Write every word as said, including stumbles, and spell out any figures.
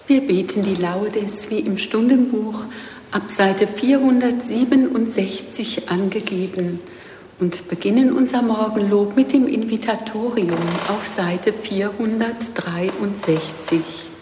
Wir beten die Laudes wie im Stundenbuch ab Seite vierhundertsiebenundsechzig angegeben und beginnen unser Morgenlob mit dem Invitatorium auf Seite vierhundertdreiundsechzig.